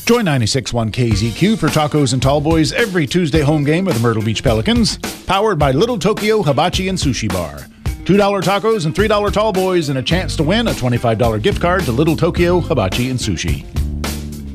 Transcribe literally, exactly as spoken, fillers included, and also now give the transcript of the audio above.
Join ninety-six point one K Z Q for tacos and tall boys every Tuesday home game of the Myrtle Beach Pelicans. Powered by Little Tokyo Hibachi and Sushi Bar. two dollar tacos and three dollar tall boys and a chance to win a twenty-five dollar gift card to Little Tokyo Hibachi and Sushi.